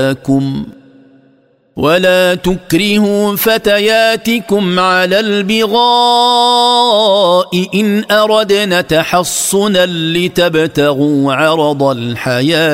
لكم ولا تكرهوا فتياتكم على البغاء إن أردنا تحصنا لتبتغوا عرض الحياة